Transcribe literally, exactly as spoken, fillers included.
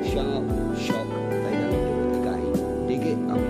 sharp shock. They don't do it again. Dig it up.